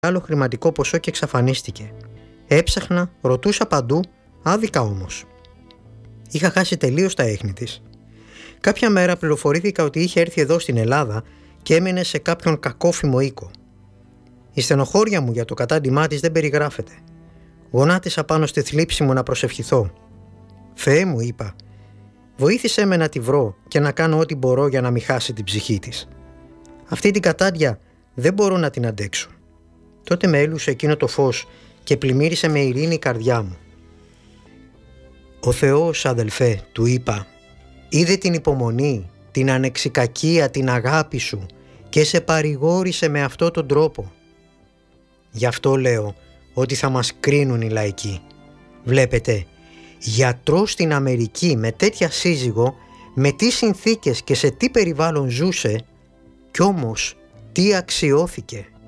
άλλο χρηματικό ποσό και εξαφανίστηκε. Έψαχνα, ρωτούσα παντού, άδικα όμως. Είχα χάσει τελείως τα έχνη της. Κάποια μέρα πληροφορήθηκα ότι είχε έρθει εδώ στην Ελλάδα και έμενε σε κάποιον κακόφημο οίκο. Η στενοχώρια μου για το κατάντημά της δεν περιγράφεται. Γονάτισα πάνω στη θλίψη μου να προσευχηθώ. «Θεέ μου», είπα, «βοήθησέ με να τη βρω και να κάνω ό,τι μπορώ για να μην χάσει την ψυχή της. Αυτή την κατάντια δεν μπορώ να την αντέξω». Τότε με έλουσε εκείνο το φως και πλημμύρισε με ειρήνη η καρδιά μου. «Ο Θεός, αδελφέ», του είπα, «είδε την υπομονή, την ανεξικακία, την αγάπη σου και σε παρηγόρησε με αυτόν τον τρόπο. Γι' αυτό λέω ότι θα μας κρίνουν οι λαϊκοί. Βλέπετε, γιατρός στην Αμερική με τέτοια σύζυγο, με τι συνθήκες και σε τι περιβάλλον ζούσε, κι όμως τι αξιώθηκε».